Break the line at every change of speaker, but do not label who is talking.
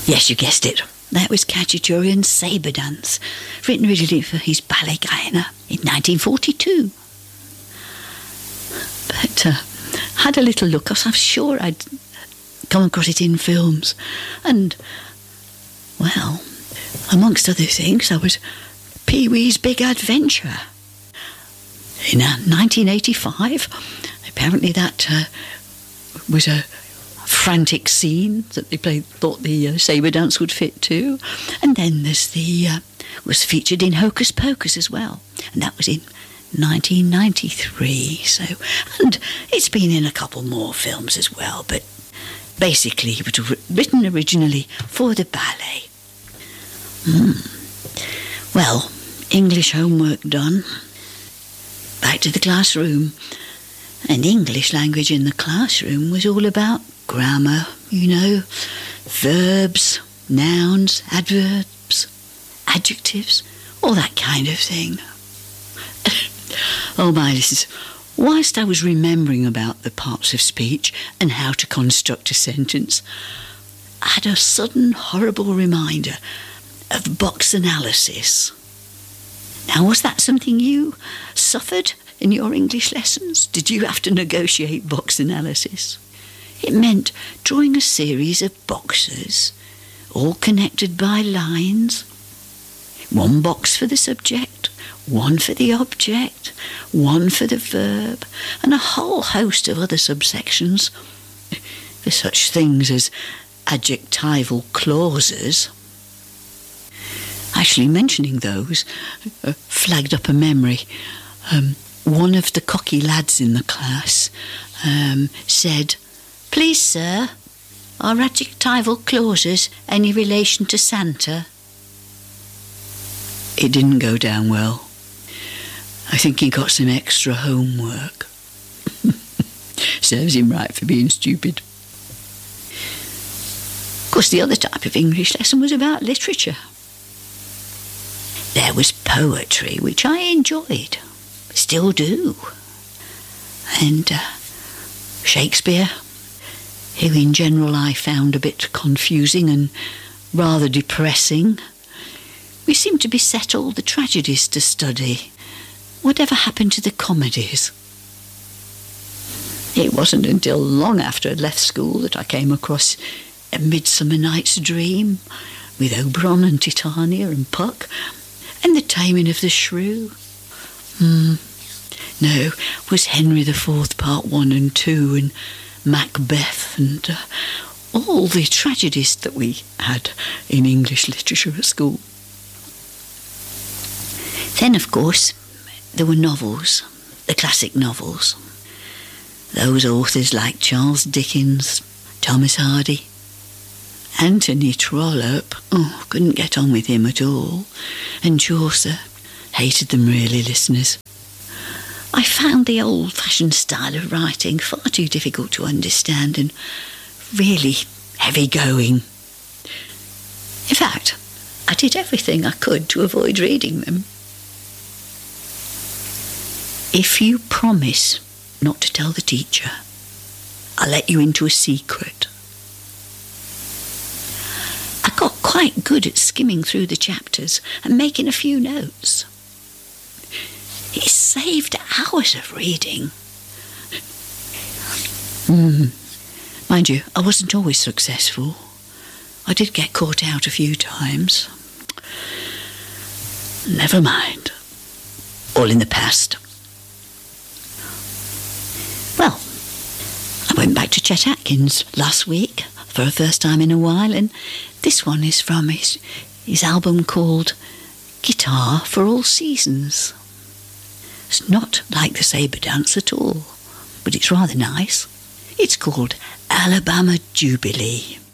Yes, you guessed it. That was Khachaturian's Sabre Dance, written originally for his ballet Gaina in 1942. But I had a little look, because I'm sure I'd come across it in films. And, well, amongst other things, there was Pee-wee's Big Adventure. In 1985, apparently that was a frantic scene that they thought the Sabre Dance would fit to. And then there's was featured in Hocus Pocus as well, and that was in 1993. And it's been in a couple more films as well, but basically it was written originally for the ballet. Well, English homework done. Back to the classroom. And English language in the classroom was all about grammar, verbs, nouns, adverbs, adjectives, all that kind of thing. Oh my, whilst I was remembering about the parts of speech and how to construct a sentence, I had a sudden horrible reminder of box analysis. Now, was that something you suffered in your English lessons? Did you have to negotiate box analysis? It meant drawing a series of boxes, all connected by lines. One box for the subject, one for the object, one for the verb, and a whole host of other subsections for such things as adjectival clauses. Actually, mentioning those flagged up a memory. One of the cocky lads in the class said, "Please, sir, are adjectival clauses any relation to Santa?" It didn't go down well. I think he got some extra homework. Serves him right for being stupid. Of course, the other type of English lesson was about literature. There was poetry, which I enjoyed, still do. And Shakespeare, who in general I found a bit confusing and rather depressing. We seemed to be set all the tragedies to study. Whatever happened to the comedies? It wasn't until long after I'd left school that I came across A Midsummer Night's Dream with Oberon and Titania and Puck, and The Taming of the Shrew. No, it was Henry IV Part 1 and 2 and Macbeth and all the tragedies that we had in English literature at school. Then, of course, there were novels, the classic novels. Those authors like Charles Dickens, Thomas Hardy, Anthony Trollope, couldn't get on with him at all, and Chaucer, hated them really, listeners. I found the old-fashioned style of writing far too difficult to understand and really heavy-going. In fact, I did everything I could to avoid reading them. If you promise not to tell the teacher, I'll let you into a secret. I got quite good at skimming through the chapters and making a few notes. It saved hours of reading. Mind you, I wasn't always successful. I did get caught out a few times. Never mind. All in the past. Well, I went back to Chet Atkins last week for the first time in a while, and this one is from his album called Guitar for All Seasons. It's not like the Sabre Dance at all, but it's rather nice. It's called Alabama Jubilee.